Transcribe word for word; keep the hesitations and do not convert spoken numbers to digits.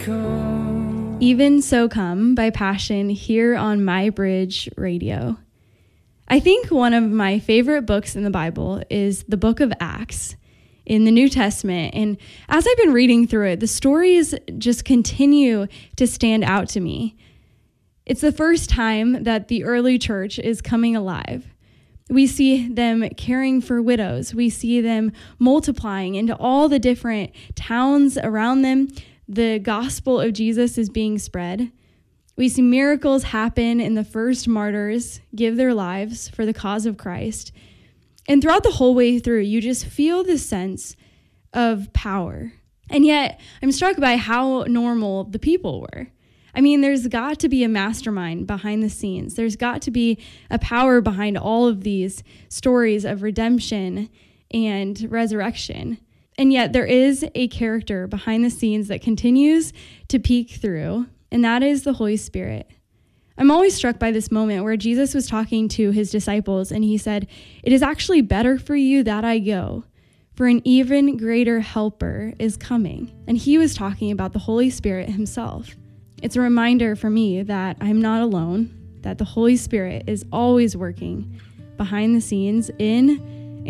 come. Even So Come by Passion here on My Bridge Radio. I think one of my favorite books in the Bible is the book of Acts in the New Testament. And as I've been reading through it, the stories just continue to stand out to me. It's the first time that the early church is coming alive. We see them caring for widows. We see them multiplying into all the different towns around them. The gospel of Jesus is being spread. We see miracles happen, and the first martyrs give their lives for the cause of Christ. And throughout the whole way through, you just feel this sense of power. And yet, I'm struck by how normal the people were. I mean, there's got to be a mastermind behind the scenes. There's got to be a power behind all of these stories of redemption and resurrection. And yet there is a character behind the scenes that continues to peek through, and that is the Holy Spirit. I'm always struck by this moment where Jesus was talking to his disciples, and he said, "It is actually better for you that I go, for an even greater helper is coming." And he was talking about the Holy Spirit himself. It's a reminder for me that I'm not alone, that the Holy Spirit is always working behind the scenes in